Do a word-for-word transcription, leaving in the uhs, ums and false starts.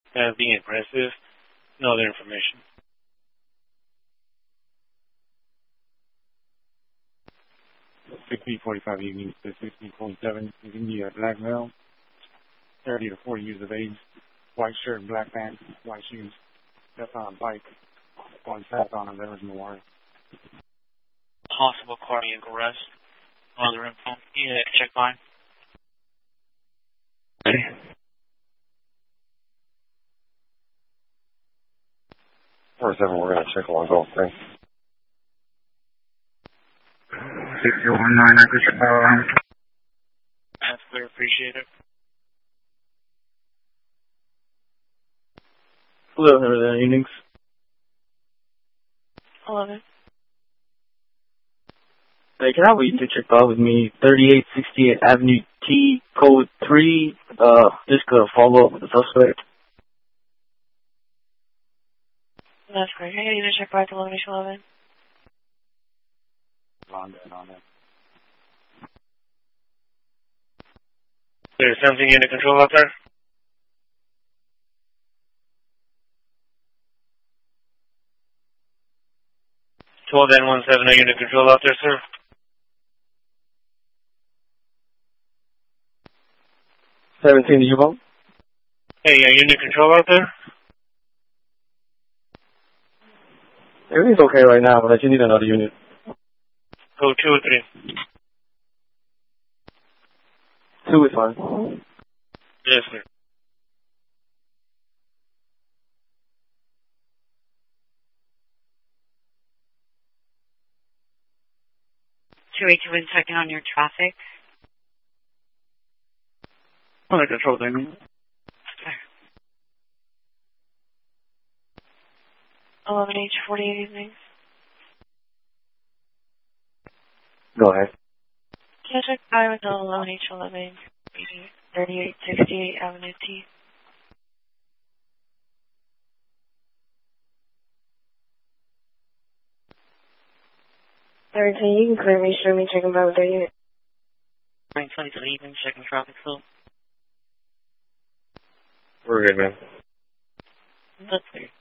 As being aggressive. No other information. sixteen forty-five evenings to sixteen forty-seven. You can be a black male, thirty to forty years of age, white shirt, black pants, white shoes. That's on a bike. One path on a village memorial. Possible cardiac arrest. Other info. Yeah, check line. four seven, we're going to check along Gulf Thanks. six zero one nine, I push your power line. That's clear, appreciate it. Hello, hello, evenings. eleven. Hey, can I have you to check out with me? thirty-eight sixty-eight Avenue T, code three, uh, just to follow up with the suspect. That's great. I need to check back to eleven eleven. On that, on that. There's something under control out there? twelve N one seven, are you under control out there, sir? seventeen, did you vote? Hey, are you under control out there? Everything's okay right now, but I do need another unit. Code two or three? Two is fine. Yes, sir. two eight two, checking on your traffic. Under control, Damien. Okay. eleven H forty-eight evenings. Go ahead. Can I check by with the eleven H eleven, thirty-eight sixty-eight Avenue T? Thirteen, you can clear me, show me, checking by with their unit. nine twenty-three evening, checking traffic flow. We're good, man. That's clear.